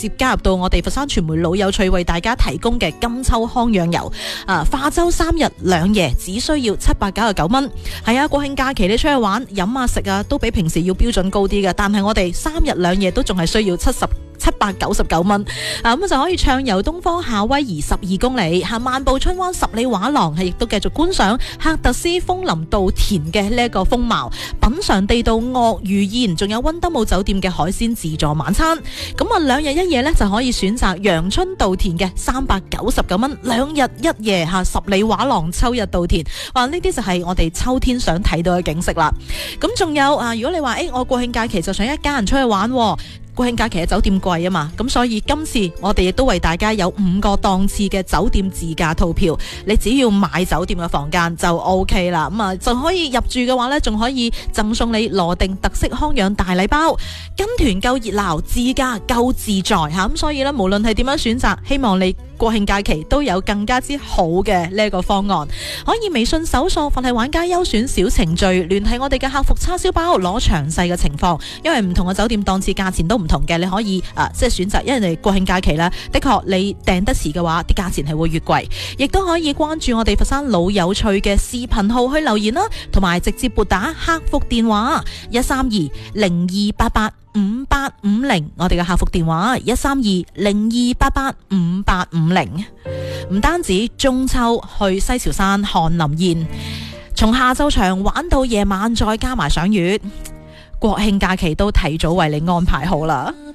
接加入到我哋佛山傳媒老友趣為大家提供嘅金秋康養遊。化州3日2夜只需要799蚊。係啊，國慶假期你出去玩飲啊食啊都比平時要標準高啲嘅，但係我哋3日2夜都仲係需要799蚊。咁就可以暢遊東方夏威夷12公里，漫步春灣10里畫廊，亦都繼續觀賞喀特斯楓林稻田嘅呢一個風貌，品嘗地道鱷魚宴，仲有溫德姆酒店嘅海鮮自助晚餐。咁2日1夜呢，就可以選擇陽春稻田嘅399蚊，2日1夜10里畫廊秋日稻田。哇！呢啲就係我哋秋天想睇到嘅景色啦。咁仲有如果你話我國慶假期就想一家人出去玩，國慶假期嘅酒店貴啊嘛，咁所以今次我哋亦都為大家有5個檔次嘅酒店自駕套票，你只要買酒店嘅房間就 OK 啦，咁就可以入住嘅話呢，仲可以贈送你羅定特色康養大禮包，跟團夠熱鬧，自駕夠自在吓，咁所以呢，無論係點樣選擇，希望你國慶假期都有更加之好嘅呢個方案，可以微信搜索佛系玩家優選小程序，聯繫我哋嘅客服叉燒包攞詳細嘅情況，因為唔同嘅酒店檔次價錢都唔同嘅，你可以即係選擇，因為你國慶假期呢，的確你訂得遲嘅話，啲價錢係會越貴，亦都可以關注我哋佛山老有趣嘅視頻號去留言啦，同埋直接撥打客服電話132-0288-5850，我哋嘅客服電話132-0288-5850。唔單止中秋去西樵山看林燕，從下晝場玩到夜晚，再加埋賞月，國慶假期都提早為你安排好啦。